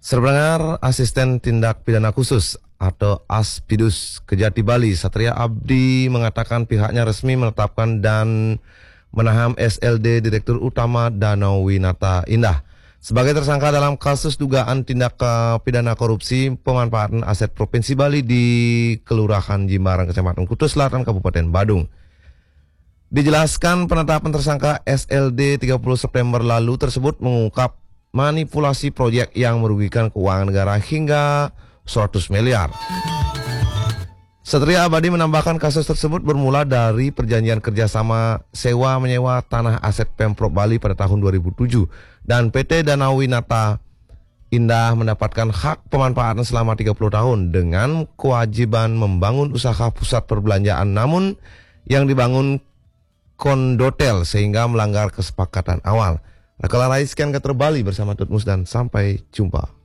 Serpendengar Asisten Tindak Pidana Khusus atau Aspidus Kejati Bali, Satria Abdi mengatakan pihaknya resmi menetapkan dan menahan SLD Direktur Utama Danau Winata Indah sebagai tersangka dalam kasus dugaan tindak pidana korupsi pemanfaatan aset Provinsi Bali di Kelurahan Jimbaran, Kecamatan Kutu Selatan, Kabupaten Badung. Dijelaskan penetapan tersangka SLD 30 September lalu tersebut mengungkap manipulasi proyek yang merugikan keuangan negara hingga 100 miliar. Satria Abadi menambahkan kasus tersebut bermula dari perjanjian kerjasama sewa-menyewa tanah aset Pemprov Bali pada tahun 2007 dan PT Danau Winata Indah mendapatkan hak pemanfaatan selama 30 tahun dengan kewajiban membangun usaha pusat perbelanjaan, namun yang dibangun kondotel sehingga melanggar kesepakatan awal. Rakalah sekian ke Bali bersama Tutmus dan sampai jumpa.